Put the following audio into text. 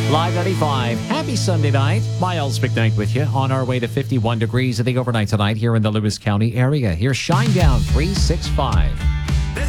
Live 95. Happy Sunday night. Miles McKnight with you on our way to 51 degrees in the overnight tonight here in the Lewis County area. Here's Shinedown 365.